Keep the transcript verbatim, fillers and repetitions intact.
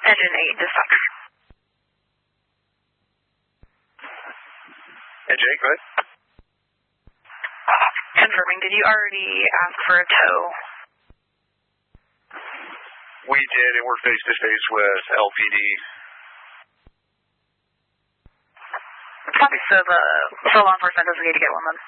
Engine eight, dispatch. Engine eight, go ahead. Confirming, did you already ask for a tow? We did, and we're face-to-face with L P D. Copy, so the so law enforcement doesn't need to get one then.